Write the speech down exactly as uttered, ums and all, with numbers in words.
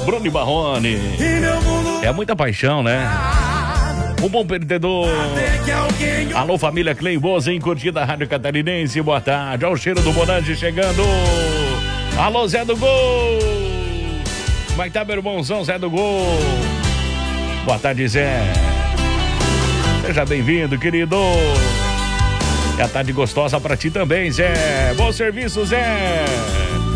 Bruno e Barrone. É muita paixão, né? Um bom perdedor. Alô, família Clay Boza, em curtida Rádio Catarinense. Boa tarde. Olha o cheiro do Bonante chegando. Alô, Zé do Gol. Como é que tá, meu irmãozão, Zé do Gol? Boa tarde, Zé. Seja bem-vindo, querido. E a tarde gostosa pra ti também, Zé. Bom serviço, Zé.